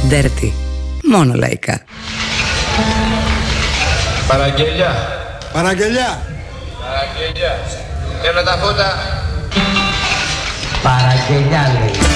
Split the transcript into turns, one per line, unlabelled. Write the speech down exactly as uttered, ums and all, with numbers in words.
Dirty. Μόνο λαϊκά.
Παραγγελιά.
Παραγγελιά.
Παραγγελιά. Θέλω τα φώτα.
Παραγγελιά λέει.